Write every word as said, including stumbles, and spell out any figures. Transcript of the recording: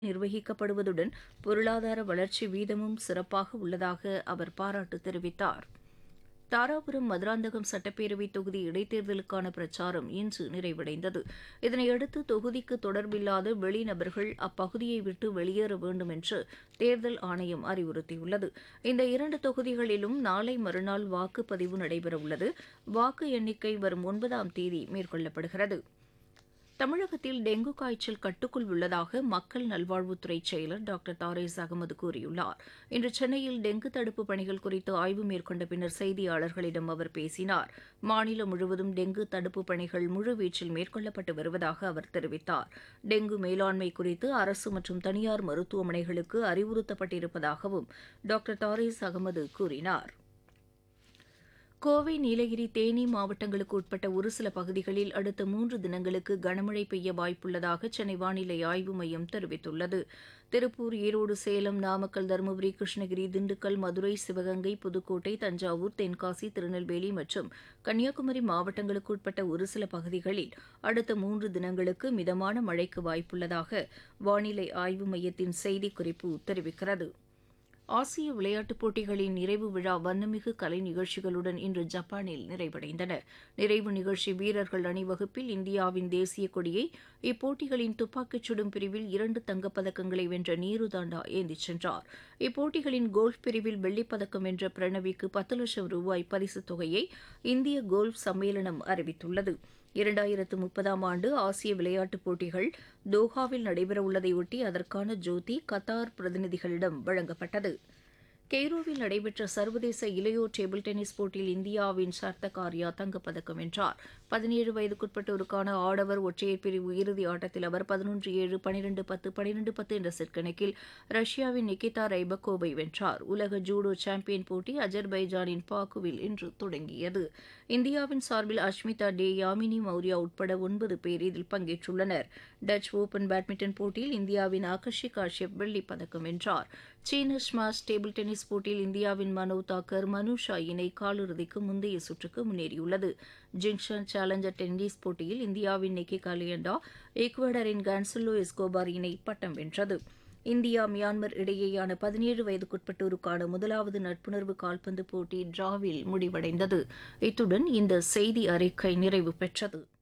நிர்வகிக்கப்படுவதுடன் பொருளாதார வளர்ச்சி வீதமும் சிறப்பாக உள்ளதாக அவர் பாராட்டு தெரிவித்தார். தாராபுரம் மதுராந்தகம் சட்டப்பேரவை தொகுதி இடைத்தேர்தலுக்கான பிரச்சாரம் இன்று நிறைவடைந்தது. இதனையடுத்து தொகுதிக்கு தொடர்பில்லாத வெளிநபர்கள் அப்பகுதியை விட்டு வெளியேற வேண்டும் என்று தேர்தல் ஆணையம் அறிவுறுத்தியுள்ளது. இந்த இரண்டு தொகுதிகளிலும் நாளை மறுநாள் வாக்குப்பதிவு நடைபெறவுள்ளது. வாக்கு எண்ணிக்கை வரும் ஒன்பதாம் தேதி மேற்கொள்ளப்படுகிறது. தமிழகத்தில் டெங்கு காய்ச்சல் கட்டுக்குள் உள்ளதாக மக்கள் நல்வாழ்வுத்துறை செயலர் டாக்டர் தாரேஸ் அகமது கூறியுள்ளார். இன்று சென்னையில் டெங்கு தடுப்புப் பணிகள் குறித்து ஆய்வு மேற்கொண்ட பின்னர் செய்தியாளர்களிடம் அவர் பேசினார். மாநிலம் முழுவதும் டெங்கு தடுப்புப் பணிகள் முழுவீச்சில் மேற்கொள்ளப்பட்டு வருவதாக அவர் தெரிவித்தார். டெங்கு மேலாண்மை குறித்து அரசு மற்றும் தனியார் மருத்துவமனைகளுக்கு அறிவுறுத்தப்பட்டிருப்பதாகவும் டாக்டர் தாரேஸ் அகமது கூறினார். கோவை, நீலகிரி, தேனி மாவட்டங்களுக்கு உட்பட்ட ஒரு சில பகுதிகளில் அடுத்த மூன்று தினங்களுக்கு கனமழை பெய்ய வாய்ப்புள்ளதாக சென்னை வானிலை ஆய்வு மையம் தெரிவித்துள்ளது. திருப்பூர், ஈரோடு, சேலம், நாமக்கல், தருமபுரி, கிருஷ்ணகிரி, திண்டுக்கல், மதுரை, சிவகங்கை, புதுக்கோட்டை, தஞ்சாவூர், தென்காசி, திருநெல்வேலி மற்றும் கன்னியாகுமரி மாவட்டங்களுக்கு உட்பட்ட ஒரு சில பகுதிகளில் அடுத்த மூன்று தினங்களுக்கு மிதமான மழைக்கு வாய்ப்புள்ளதாக வானிலை ஆய்வு மையத்தின் செய்திக்குறிப்பு தெரிவிக்கிறது. ஆசிய விளையாட்டுப் போட்டிகளின் நிறைவு விழா வண்ணமிகு கலை நிகழ்ச்சிகளுடன் இன்று ஜப்பானில் நிறைவடைந்தன. நிறைவு நிகழ்ச்சி வீரர்கள் அணிவகுப்பில் இந்தியாவின் தேசிய கொடியை இப்போட்டிகளின் துப்பாக்கிச் சுடும் பிரிவில் இரண்டு தங்கப்பதக்கங்களை வென்ற நீரு தாண்டா ஏந்திச் சென்றார். இப்போட்டிகளின் கோல்ஃப் பிரிவில் வெள்ளிப்பதக்கம் வென்ற பிரணவிக்கு பத்து லட்சம் ரூபாய் பரிசுத் தொகையை இந்திய கோல்ஃப் சம்மேளனம் அறிவித்துள்ளது. இரண்டாயிரத்து முப்பதாம் ஆண்டு ஆசிய விளையாட்டுப் போட்டிகள் தோஹாவில் நடைபெறவுள்ளதையொட்டி அதற்கான ஜோதி கத்தார் பிரதிநிதிகளிடம் வழங்கப்பட்டது. கெய்ரோவில் நடைபெற்ற சர்வதேச இளையோர் டேபிள் டென்னிஸ் போட்டியில் இந்தியாவின் சர்தக் ஆர்யா தங்கப்பதக்கம் வென்றார். பதினேழு வயதுக்குட்பட்டோருக்கான ஆடவர் ஒற்றையர் பிரிவு இறுதி ஆட்டத்தில் அவர் பதினொன்று ஏழு, பனிரெண்டு பத்து, பனிரெண்டு பத்து என்ற செட் கணக்கில் ரஷ்யாவின் நிகிதா ரைபக்கோவை வென்றார். உலக ஜூடோ சாம்பியன் போட்டி அஜர்பைஜானின் பாக்குவில் இன்று தொடங்கியது. இந்தியாவின் சார்பில் அஷ்மிதா டே, யாமினி மௌர்யா உட்பட ஒன்பது பேர் இதில் பங்கேற்றுள்ளனர். டச் ஓபன் பேட்மிண்டன் போட்டியில் இந்தியாவின் ஆகர்ஷி காஷ்யப் வெள்ளிப் பதக்கம் வென்றார். சீன ஸ்மாஷ் டேபிள் டென்னிஸ் போட்டியில் இந்தியாவின் மனோவ் தாக்கர், மனுஷா இணை காலிறுதிக்கு முந்தைய சுற்றுக்கு முன்னேறியுள்ளது. ஜிங்ஷன் சேலஞ்சர் டென்னிஸ் போட்டியில் இந்தியாவின் நிக்கி காலியண்டா, ஈக்வடாரின் கான்சலோ எஸ்கோபார் இணை பட்டம் வென்றது. இந்தியா, மியான்மர் இடையேயான பதினேழு வயதுக்குட்பட்டோருக்கான முதலாவது நட்புணர்வு கால்பந்து போட்டி டிராவில் முடிவடைந்தது. இத்துடன் இந்த செய்தி அறிக்கை நிறைவு பெற்றது.